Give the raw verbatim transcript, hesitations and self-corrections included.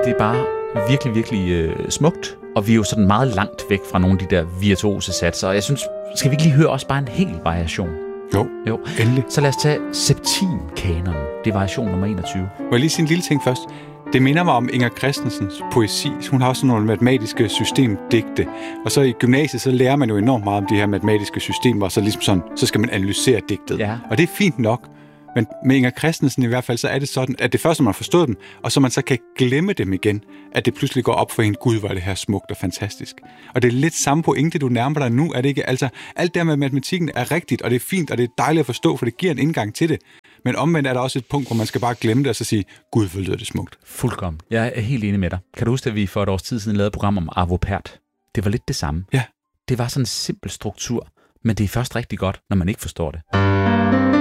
det er bare virkelig, virkelig øh, smukt. Og vi er jo sådan meget langt væk fra nogle af de der virtuose satser. Og jeg synes, skal vi ikke lige høre også bare en hel variation? Jo, jo. Endelig. Så lad os tage septimkanonen. Det er variation nummer enogtyve. Må jeg lige sige en lille ting først? Det minder mig om Inger Christensens poesi. Hun har også nogle matematiske systemdigte. Og så i gymnasiet, så lærer man jo enormt meget om de her matematiske systemer, og så ligesom sådan, så skal man analysere digtet. Ja. Og det er fint nok. Men med Inger Christensen i hvert fald, så er det sådan, at det første, man har forstået dem, og så man så kan glemme dem igen, at det pludselig går op for en, gud, hvor er det her smukt og fantastisk. Og det er lidt samme pointe, du nærmer dig nu, er det ikke? Altså, alt der med matematikken er rigtigt, og det er fint, og det er dejligt at forstå, for det giver en indgang til det. Men omvendt er der også et punkt, hvor man skal bare glemme det, og så sige, gud, hvor lyder det smukt. Fuldkommen. Jeg er helt enig med dig. Kan du huske, at vi for et års tid siden lavede et program om Arvo Pärt? Det var lidt det samme. Ja. Det var sådan en simpel struktur, men det er først rigtig godt, når man ikke forstår det.